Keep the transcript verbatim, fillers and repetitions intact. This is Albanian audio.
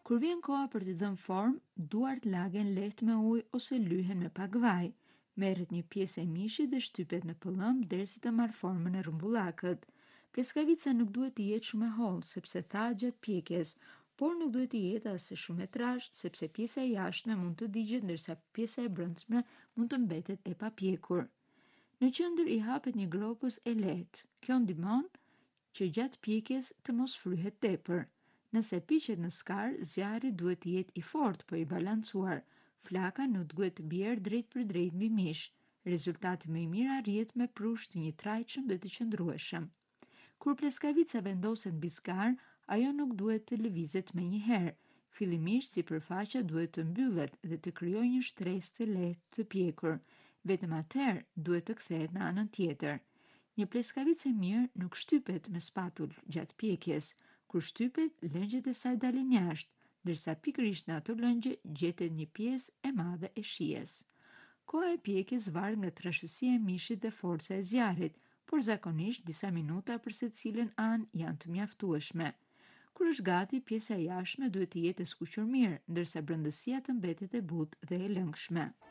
Kur vjen koha për të dhënë formë, duart lagen lehtë me ujë ose lyhen me pak vaj. Merret një pjesë e mishit dhe shtypet në pëllëm derisa të marrë formën e rrumbullakët. Pleskavica nuk duhet të jetë shumë e hollë sepse thahet gjatë pjekjes, por nuk duhet të jetë as shumë e trashë sepse pjesa e jashtme mund të digjet ndërsa pjesa e brendshme mund të mbetet e papjekur. Në qendër i hapet një gropës e lehtë. Kjo ndihmon që gjatë pjekjes të mos fryhet tepër. Nëse piqet në skar, zjarri duhet të jetë i fortë po i balancuar. Flaka nuk duhet të bjerë drejt për drejt mbi mish. Rezultati më i mirë arrihet me prush të njëtrajtshëm dhe të qëndrueshëm. Kur pleskavica vendoset mbi skar, ajo nuk duhet të lëvizet menjëherë. Fillimisht sipërfaqja duhet të mbyllet dhe të krijojë një shtresë të lehtë të pjekur. Vetëm atëherë duhet të kthehet në anën tjetër. Një pleskavicë e mirë nuk shtypet me spatull gjatë pjekjes. Kur shtypet, lëngjet e saj dalin jashtë, ndërsa pikërisht në ato lëngje gjetet një pjesë e madhe e shijes. Koha e pjekjes varet nga trashësia e mishit dhe forca e zjarrit, por zakonisht disa minuta për secilën anë janë të mjaftueshme. Kur është gati, pjesa e jashtme duhet të jetë e skuqur mirë, ndërsa brendësia të mbetet e butë dhe e lëngshme.